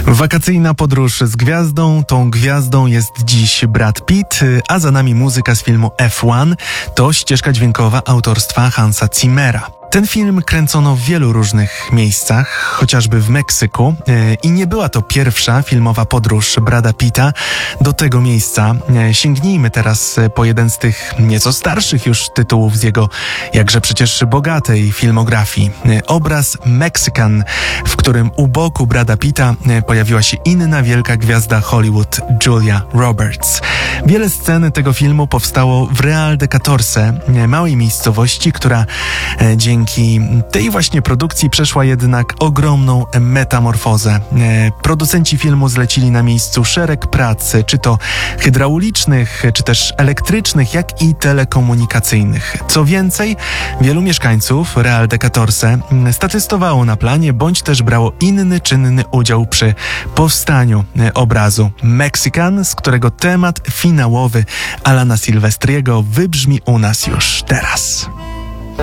Wakacyjna podróż z gwiazdą. Tą gwiazdą jest dziś Brad Pitt, a za nami muzyka z filmu F1. To ścieżka dźwiękowa autorstwa Hansa Zimmera. Ten film kręcono w wielu różnych miejscach, chociażby w Meksyku, i nie była to pierwsza filmowa podróż Brada Pitta do tego miejsca. Sięgnijmy teraz po jeden z tych nieco starszych już tytułów z jego jakże przecież bogatej filmografii. Obraz Mexican, w którym u boku Brada Pitta pojawiła się inna wielka gwiazda Hollywood, Julia Roberts. Wiele scen tego filmu powstało w Real de 14, małej miejscowości, która dzięki tej właśnie produkcji przeszła jednak ogromną metamorfozę. Producenci filmu zlecili na miejscu szereg prac, czy to hydraulicznych, czy też elektrycznych, jak i telekomunikacyjnych. Co więcej, wielu mieszkańców Real de 14 statystowało na planie, bądź też brało inny czynny udział przy powstaniu obrazu Mexican, z którego temat finałowy Alana Silvestriego wybrzmi u nas już teraz.